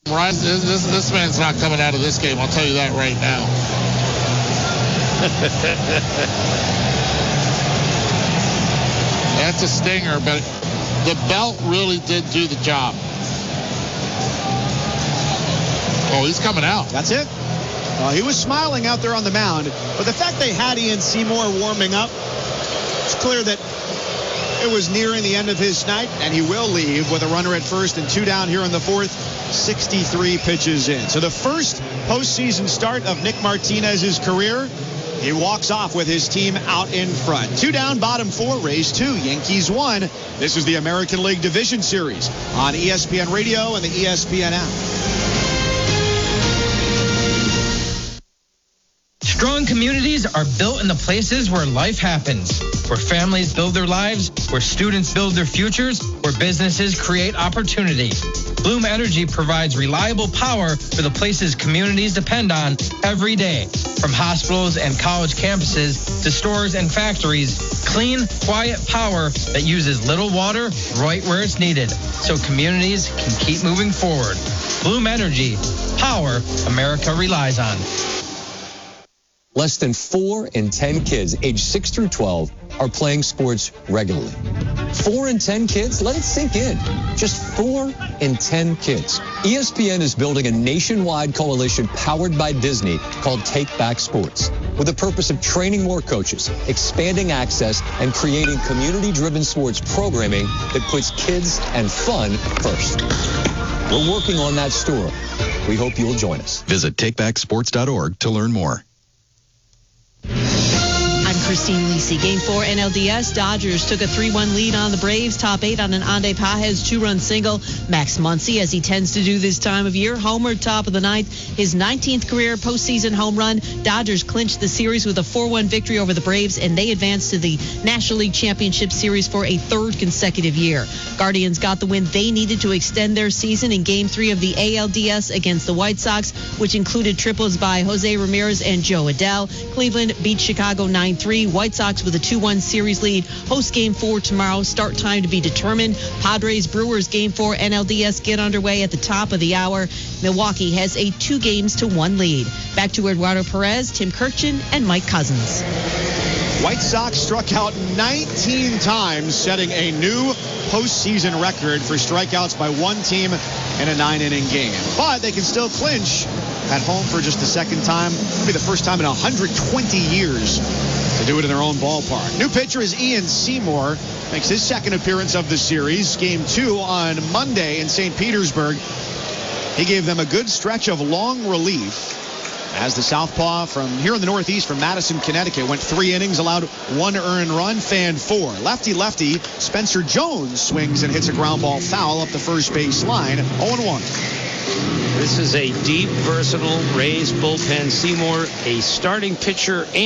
Right, this man's not coming out of this game. I'll tell you that right now. That's a stinger, but the belt really did do the job. Oh, he's coming out. That's it. He was smiling out there on the mound, but the fact they had Ian Seymour warming up, it's clear that it was nearing the end of his night, and he will leave with a runner at first and 2 down here in the fourth. 63 pitches in. So the first postseason start of Nick Martinez's career, he walks off with his team out in front. 2 down, bottom 4, Rays 2, Yankees 1. This is the American League Division Series on ESPN Radio and the ESPN app. Strong communities are built in the places where life happens, where families build their lives, where students build their futures, where businesses create opportunity. Bloom Energy provides reliable power for the places communities depend on every day. From hospitals and college campuses to stores and factories, clean, quiet power that uses little water right where it's needed, so communities can keep moving forward. Bloom Energy, power America relies on. Less than 4 in 10 kids aged 6 through 12 are playing sports regularly. 4 in 10 kids? Let it sink in. Just 4 in 10 kids. ESPN is building a nationwide coalition powered by Disney called Take Back Sports, with the purpose of training more coaches, expanding access, and creating community-driven sports programming that puts kids and fun first. We're working on that story. We hope you'll join us. Visit takebacksports.org to learn more. I'm Christine Lisi. Game 4 NLDS. Dodgers took a 3-1 lead on the Braves. Top 8 on an Ande Pages 2-run single. Max Muncy, as he tends to do this time of year, homered top of the ninth. His 19th career postseason home run. Dodgers clinched the series with a 4-1 victory over the Braves, and they advanced to the National League Championship Series for a 3rd consecutive year. Guardians got the win they needed to extend their season in Game 3 of the ALDS against the White Sox, which included triples by Jose Ramirez and Joe Adell. Cleveland beat Chicago 9-3. White Sox with a 2-1 series lead. Host Game 4 tomorrow. Start time to be determined. Padres Brewers Game 4 NLDS get underway at the top of the hour. Milwaukee has a 2-1 lead. Back to Eduardo Perez, Tim Kirchin, and Mike Cousins. White Sox struck out 19 times, setting a new postseason record for strikeouts by one team in a 9-inning game. But they can still clinch at home for just the second time. It'll be the first time in 120 years to do it in their own ballpark. New pitcher is Ian Seymour. Makes his second appearance of the series. Game 2 on Monday in St. Petersburg. He gave them a good stretch of long relief as the southpaw from here in the Northeast, from Madison, Connecticut, went 3 innings, allowed 1 earned run, fanned 4. Lefty, Spencer Jones swings and hits a ground ball foul up the first base line, 0-1. This is a deep, versatile Rays bullpen. Seymour, a starting pitcher